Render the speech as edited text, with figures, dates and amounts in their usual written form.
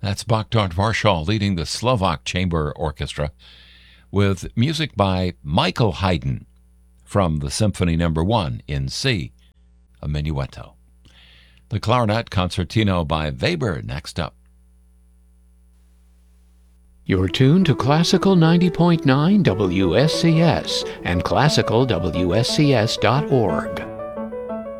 That's Bogdan Marshall leading the Slovak Chamber Orchestra with music by Michael Haydn from the Symphony No. 1 in C, a minuetto. The Clarinet Concertino by Weber next up. You're tuned to Classical 90.9 WSCS and classicalwscs.org.